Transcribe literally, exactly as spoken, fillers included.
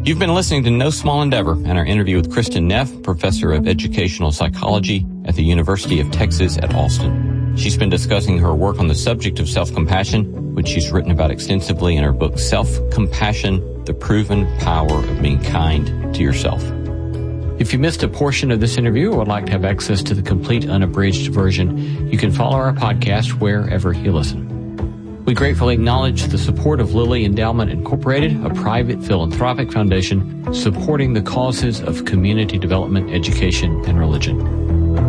You've been listening to No Small Endeavor and our interview with Kristin Neff, professor of educational psychology at the University of Texas at Austin. She's been discussing her work on the subject of self-compassion, which she's written about extensively in her book, Self-Compassion, The Proven Power of Being Kind to Yourself. If you missed a portion of this interview or would like to have access to the complete unabridged version, you can follow our podcast wherever you listen. We gratefully acknowledge the support of Lilly Endowment Incorporated, a private philanthropic foundation supporting the causes of community development, education, and religion.